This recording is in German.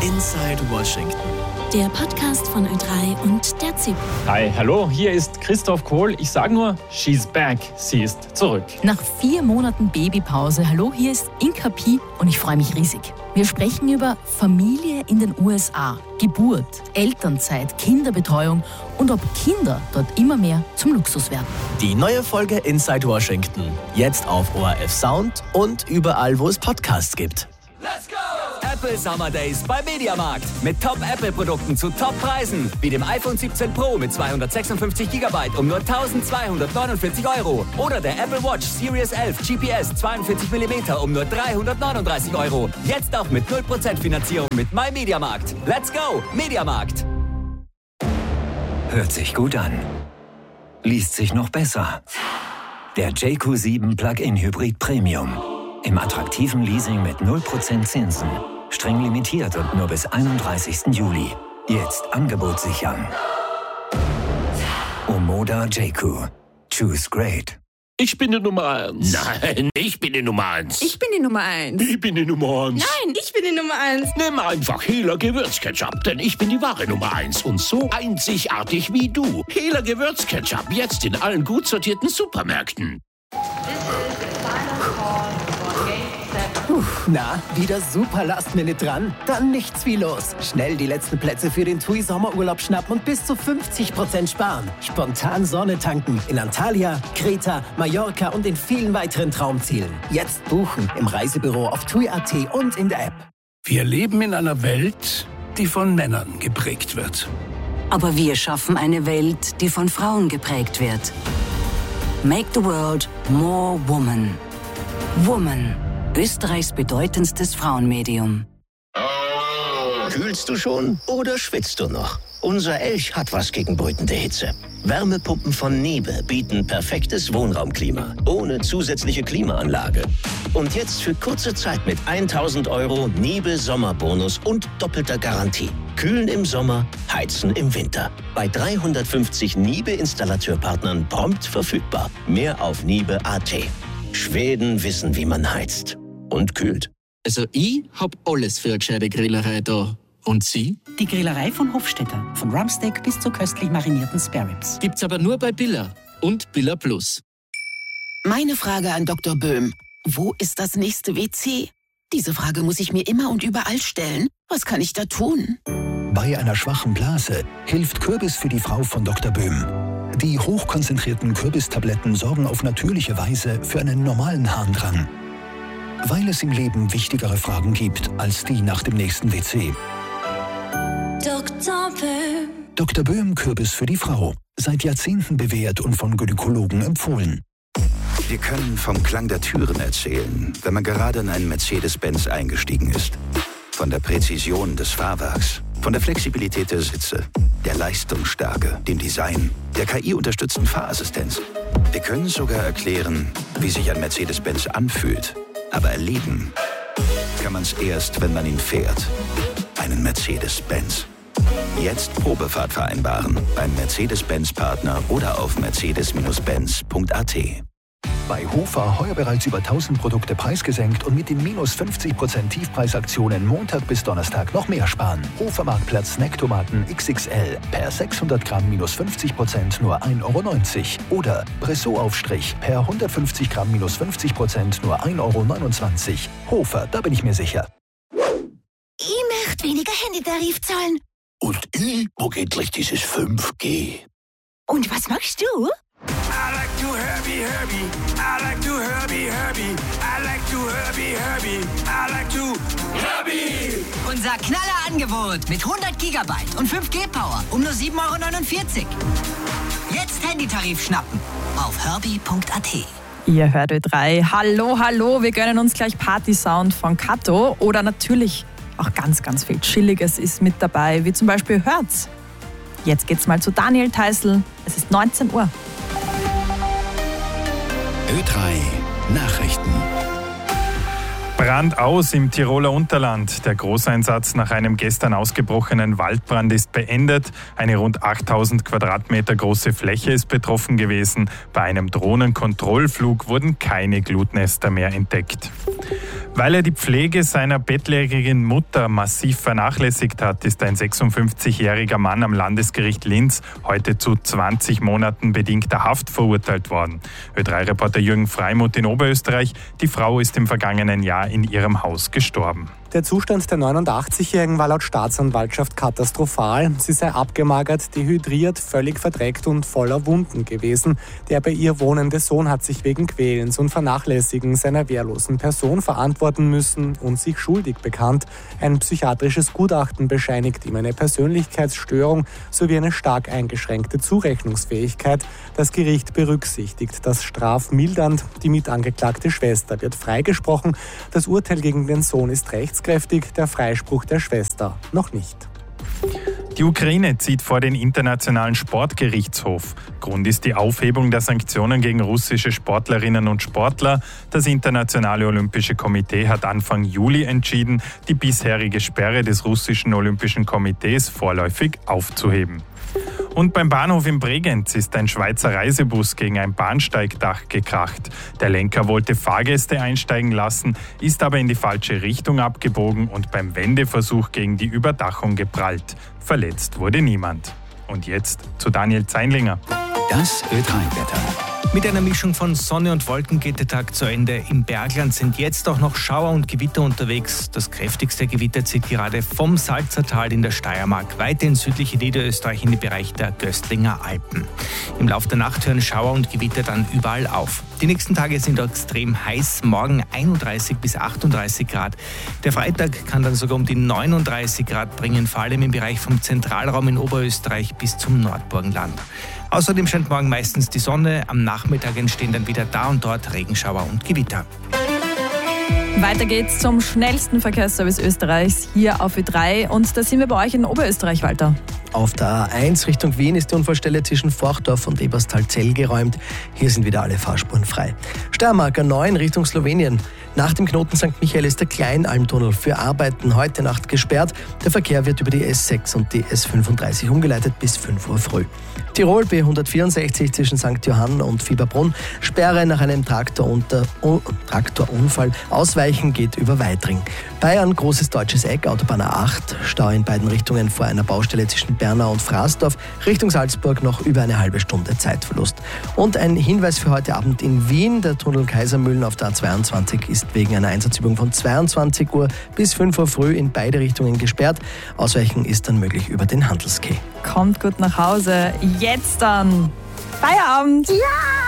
Inside Washington. Der Podcast von Ö3 und der ZIP. Hi, hallo, hier ist Christoph Kohl. Ich sage nur, she's back. Sie ist zurück. Nach 4 Monaten Babypause. Hallo, hier ist Inka Pi und ich freue mich riesig. Wir sprechen über Familie in den USA, Geburt, Elternzeit, Kinderbetreuung und ob Kinder dort immer mehr zum Luxus werden. Die neue Folge Inside Washington. Jetzt auf ORF Sound und überall, wo es Podcasts gibt. Let's go! Apple Summer Days bei Mediamarkt. Mit Top-Apple-Produkten zu Top-Preisen. Wie dem iPhone 17 Pro mit 256 GB um nur 1.249 €. Oder der Apple Watch Series 11 GPS 42 mm um nur 339 €. Jetzt auch mit 0% Finanzierung mit MyMediamarkt. Let's go! Mediamarkt. Hört sich gut an. Liest sich noch besser. Der JQ7 Plug-in Hybrid Premium. Im attraktiven Leasing mit 0% Zinsen. Streng limitiert und nur bis 31. Juli. Jetzt Angebot sichern. Omoda JQ. Choose great. Ich bin die Nummer 1. Nein, ich bin die Nummer 1. Ich bin die Nummer 1. Ich bin die Nummer 1. Nein, ich bin die Nummer 1. Nimm einfach Hela Gewürzketchup, denn ich bin die wahre Nummer 1 und so einzigartig wie du. Hela Gewürzketchup, jetzt in allen gut sortierten Supermärkten. Na, wieder super Last-Minute dran? Dann nichts wie los. Schnell die letzten Plätze für den TUI Sommerurlaub schnappen und bis zu 50% sparen. Spontan Sonne tanken in Antalya, Kreta, Mallorca und in vielen weiteren Traumzielen. Jetzt buchen im Reisebüro auf TUI.at und in der App. Wir leben in einer Welt, die von Männern geprägt wird. Aber wir schaffen eine Welt, die von Frauen geprägt wird. Make the world more woman. Woman. Österreichs bedeutendstes Frauenmedium. Kühlst du schon oder schwitzt du noch? Unser Elch hat was gegen brütende Hitze. Wärmepumpen von Nibe bieten perfektes Wohnraumklima, ohne zusätzliche Klimaanlage. Und jetzt für kurze Zeit mit 1.000 € Nibe Sommerbonus und doppelter Garantie. Kühlen im Sommer, heizen im Winter. Bei 350 Nibe-Installateurpartnern prompt verfügbar. Mehr auf nibe.at. Schweden wissen, wie man heizt. Und kühlt. Also ich hab alles für eine gescheite Grillerei da. Und Sie? Die Grillerei von Hofstetter. Von Rumpsteak bis zu köstlich marinierten Spareribs. Gibt's aber nur bei Billa und Billa Plus. Meine Frage an Dr. Böhm. Wo ist das nächste WC? Diese Frage muss ich mir immer und überall stellen. Was kann ich da tun? Bei einer schwachen Blase hilft Kürbis für die Frau von Dr. Böhm. Die hochkonzentrierten Kürbistabletten sorgen auf natürliche Weise für einen normalen Harndrang. Weil es im Leben wichtigere Fragen gibt als die nach dem nächsten WC. Dr. Böhm. Dr. Böhm Kürbis für die Frau. Seit Jahrzehnten bewährt und von Gynäkologen empfohlen. Wir können vom Klang der Türen erzählen, wenn man gerade in einen Mercedes-Benz eingestiegen ist. Von der Präzision des Fahrwerks, von der Flexibilität der Sitze, der Leistungsstärke, dem Design, der KI-unterstützten Fahrassistenz. Wir können sogar erklären, wie sich ein Mercedes-Benz anfühlt. Aber erleben kann man es erst, wenn man ihn fährt. Einen Mercedes-Benz. Jetzt Probefahrt vereinbaren beim Mercedes-Benz-Partner oder auf mercedes-benz.at. Bei Hofer heuer bereits über 1000 Produkte preisgesenkt und mit den minus 50% Tiefpreisaktionen Montag bis Donnerstag noch mehr sparen. Hofer Marktplatz Snacktomaten XXL per 600 Gramm minus 50% nur 1,90 € oder Bressot-Aufstrich per 150 Gramm minus 50% nur 1,29 €. Hofer, da bin ich mir sicher. Ich möchte weniger Handytarif zahlen. Und ich mag endlich dieses 5G. Und was machst du? I like to Herbie, Herbie. I like to Herbie, Herbie. I like to Herbie, Herbie. I like to Herbie. Unser Knallerangebot mit 100 GB und 5G-Power um nur 7,49 €. Jetzt Handytarif schnappen auf herbie.at. Ihr hört Ö3. Hallo, hallo. Wir gönnen uns gleich Party-Sound von Kato oder natürlich auch ganz, ganz viel Chilliges ist mit dabei, wie zum Beispiel Hört's. Jetzt geht's mal zu Daniel Theißl. Es ist 19 Uhr. Ö3 Nachrichten. Brand aus im Tiroler Unterland. Der Großeinsatz nach einem gestern ausgebrochenen Waldbrand ist beendet. Eine rund 8000 Quadratmeter große Fläche ist betroffen gewesen. Bei einem Drohnenkontrollflug wurden keine Glutnester mehr entdeckt. Weil er die Pflege seiner bettlägerigen Mutter massiv vernachlässigt hat, ist ein 56-jähriger Mann am Landesgericht Linz heute zu 20 Monaten bedingter Haft verurteilt worden. Ö3-Reporter Jürgen Freimuth in Oberösterreich. Die Frau ist im vergangenen Jahr in ihrem Haus gestorben. Der Zustand der 89-Jährigen war laut Staatsanwaltschaft katastrophal. Sie sei abgemagert, dehydriert, völlig verdreckt und voller Wunden gewesen. Der bei ihr wohnende Sohn hat sich wegen Quälens und Vernachlässigens seiner wehrlosen Person verantworten müssen und sich schuldig bekannt. Ein psychiatrisches Gutachten bescheinigt ihm eine Persönlichkeitsstörung sowie eine stark eingeschränkte Zurechnungsfähigkeit. Das Gericht berücksichtigt das strafmildernd. Die mitangeklagte Schwester wird freigesprochen. Das Urteil gegen den Sohn ist rechtskräftig, der Freispruch der Schwester noch nicht. Die Ukraine zieht vor den Internationalen Sportgerichtshof. Grund ist die Aufhebung der Sanktionen gegen russische Sportlerinnen und Sportler. Das Internationale Olympische Komitee hat Anfang Juli entschieden, die bisherige Sperre des russischen Olympischen Komitees vorläufig aufzuheben. Und beim Bahnhof in Bregenz ist ein Schweizer Reisebus gegen ein Bahnsteigdach gekracht. Der Lenker wollte Fahrgäste einsteigen lassen, ist aber in die falsche Richtung abgebogen und beim Wendeversuch gegen die Überdachung geprallt. Verletzt wurde niemand. Und jetzt zu Daniel Zeinlinger. Das Ö3-Wetter. Mit einer Mischung von Sonne und Wolken geht der Tag zu Ende. Im Bergland sind jetzt auch noch Schauer und Gewitter unterwegs. Das kräftigste Gewitter zieht gerade vom Salzertal in der Steiermark weit in südliche Niederösterreich in den Bereich der Göstlinger Alpen. Im Laufe der Nacht hören Schauer und Gewitter dann überall auf. Die nächsten Tage sind extrem heiß, morgen 31 bis 38 Grad. Der Freitag kann dann sogar um die 39 Grad bringen, vor allem im Bereich vom Zentralraum in Oberösterreich bis zum Nordburgenland. Außerdem scheint morgen meistens die Sonne, am Nachmittag entstehen dann wieder da und dort Regenschauer und Gewitter. Weiter geht's zum schnellsten Verkehrsservice Österreichs hier auf Ö3 und da sind wir bei euch in Oberösterreich, Walter. Auf der A1 Richtung Wien ist die Unfallstelle zwischen Forchdorf und Eberstal-Zell geräumt. Hier sind wieder alle Fahrspuren frei. Steiermark A9 Richtung Slowenien. Nach dem Knoten St. Michael ist der Kleinalmtunnel für Arbeiten heute Nacht gesperrt. Der Verkehr wird über die S6 und die S35 umgeleitet bis 5 Uhr früh. Tirol B164 zwischen St. Johann und Fieberbrunn. Sperre nach einem Traktorunfall. Ausweichen geht über Weitring. Bayern Großes Deutsches Eck, Autobahn A8. Stau in beiden Richtungen vor einer Baustelle zwischen Bernau und Fraßdorf. Richtung Salzburg noch über eine halbe Stunde Zeitverlust. Und ein Hinweis für heute Abend in Wien. Der Tunnel Kaisermühlen auf der A22 ist wegen einer Einsatzübung von 22 Uhr bis 5 Uhr früh in beide Richtungen gesperrt. Ausweichen ist dann möglich über den Handelskeh. Kommt gut nach Hause. Jetzt dann Feierabend. Ja!